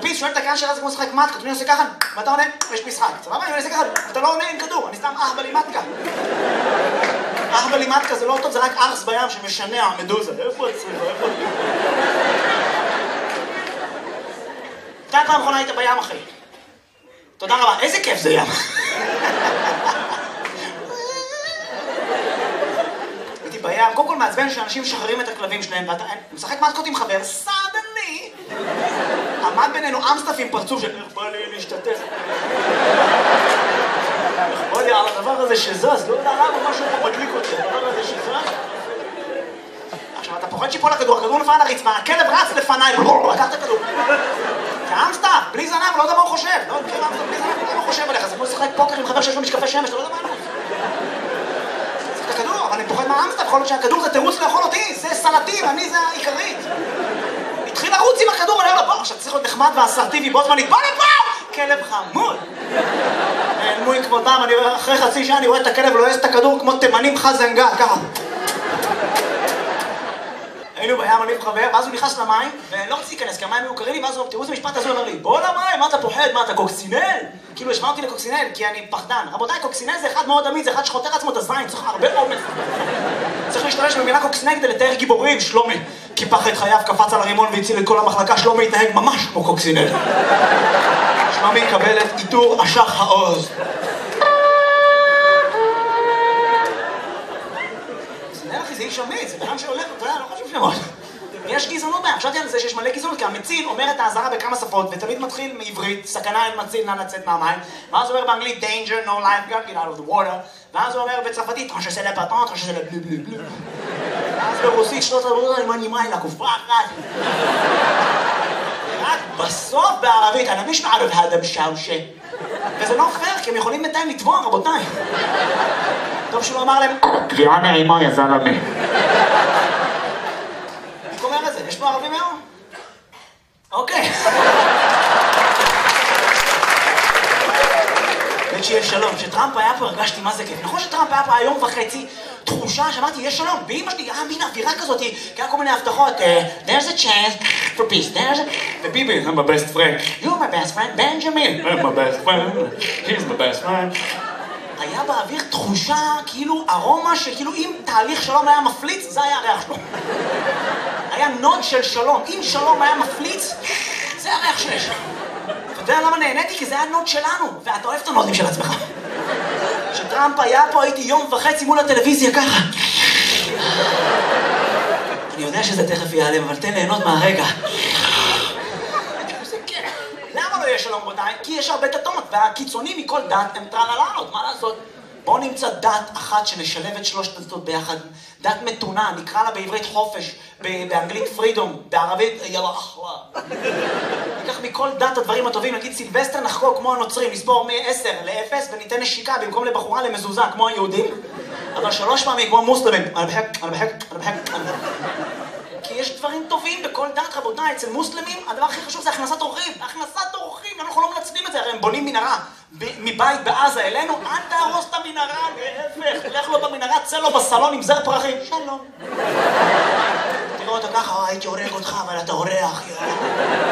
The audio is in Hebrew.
הכרטיס, שואל את הקהל שלה, זה כמו לשחק מתקה, אני עושה ככה, ואתה עונה, יש משחק. סבבה? אני עושה ככה, אתה לא עונה עם כדור, אני סתם אהבלי מתקה. אהבלי מתקה זה לא טוב, זה רק ארס בים שמשנע מדוזה. איפה הצריך? איפה? מתי פעם אחרונה היית בים, אחי? תודה רבה, איזה כיף זה ים. הייתי בים, קודם כל מעצבן שאנשים משחררים את הכלבים שלהם, ואתה משחק מתקות עם חבר, סדני! עמד בינינו אמסטף עם פרצוף של איך בא לי להשתתף. בוא לי על הדבר הזה שזז, לא יודע למה משהו פה מדליק אותי, הדבר הזה שזז. עכשיו, אתה פוחד שיפול לכדור, הכדור נפל על הרצפה, הכלב רץ לפניי, לקח את הכדור. זה אמסטף, בלי זנב, לא יודע מה הוא חושב. לא, בלי זנב, לא יודע מה הוא חושב עליך, זה כמו לשחק פוקר עם חבר שיש לו משקפי שמש, אתה לא יודע מה הוא. זה הכדור, אבל אני פוחד מהאמסטף, יכול להיות שהכדור זה תירוץ לאכול אותי, זה סלטים, אני זה העיקרית. התחיל לרוץ עם הכדור, אני אומר לו, בוא, עכשיו צריך להיות נחמד ואסרטיבי, בו זמנית, בוא לפה! כלב חמוד! נעלמו עם כבודם, אחרי חצי שעה אני רואה את הכלב ולועס את הכדור כמו תימנים חזנגל, ככה. היינו בים, אני וחבר, ואז הוא נכנס למים, ולא רציתי להיכנס, כי המים היו קרים לי, ואז תראו איזה משפט הזה, הוא אומר לי, בוא למים, מה אתה פוחד, מה אתה קוקסינל? כאילו השמע אותי לקוקסינל, כי אני פחדן. רבותיי, קוקסינל זה אחד מאוד אמיד, זה אחד שחותר עצמו את הזין, צריך הרבה אומץ. צריך להשתמש במילה קוקסינל כדי לתאר גיבורים, שלומי. קיפח את חייו, קפץ על הרימון והציל את כל המחלקה, שלומי התנהג ממש כמו קוקסינל. שלומי יקבל את עיטור אשח העוז. קוקסינל, אחי, זה איש אמיץ, זה בן שהולך, אתה יודע, לא חשוב שמות. יש גזענות בהם, חשבתי על זה שיש מלא גזענות, כי המציל אומר את האזהרה בכמה שפות, ותמיד מתחיל מעברית, סכנה אין מציל, נא לצאת מהמים, ואז הוא אומר באנגלית, danger, no life, get out of the water, ואז הוא אומר בצרפתית, tranche c'est la patente, tranche c'est la bleu bleu bleu. ואז ברוסית, שנות הדברים, עם הנימיים לקופחת. רק בסוף בערבית, אני משמע עליו האדם שאושה. וזה לא פייר, כי הם יכולים בינתיים לתבוע, רבותיי. טוב שלא אמר להם, קריאה נעימה יא זלמה. יש פה ערבים היום? אוקיי. באמת שיש שלום. כשטראמפ היה פה הרגשתי מה זה כיף. נכון שטראמפ היה פה היום וחצי תחושה שאמרתי יש שלום. באמא שלי מין אווירה כזאת, כי היה כל מיני הבטחות. There's a chance for peace. וביבי, I'm my best friend. You're my best friend, בנג'מין. I'm my best friend. He's my best friend. היה באוויר תחושה, כאילו ארומה שכאילו אם תהליך שלום היה מפליץ, זה היה הריח שלו. היה נוד של שלום. אם שלום היה מפליץ, זה הריח שיש. אתה יודע למה נהניתי? כי זה היה נוד שלנו, ואתה אוהב את הנודים של עצמך. כשטראמפ היה פה הייתי יום וחצי מול הטלוויזיה ככה. אני יודע שזה תכף ייעלם, אבל תן ליהנות מהרגע. למה לא יהיה שלום רבותיי? כי יש הרבה דתות, והקיצונים מכל דת הם טרללות, מה לעשות? בואו נמצא דת אחת שנשלב את שלושת הדתות ביחד. דת מתונה, נקרא לה בעברית חופש, באנגלית פרידום, בערבית יאללה אחלה. ניקח מכל דת הדברים הטובים, נגיד סילבסטר נחגוג כמו הנוצרים, נספור מ-10 ל-0 וניתן נשיקה במקום לבחורה למזוזה כמו היהודים, אבל 3 פעמים כמו מוסלמים. כי יש דברים טובים בכל דת, רבותיי. אצל מוסלמים הדבר הכי חשוב זה הכנסת אורחים. הכנסת אורחים, אנחנו לא מנצלים את זה, הרי הם בונים מנהרה מבית בעזה אלינו, אל תהרוס את המנהרה, להפך, לך לו במנהרה, צא לו בסלון עם זר פרחים, שלום. תראו אותו ככה, הייתי הורג אותך, אבל אתה אורח,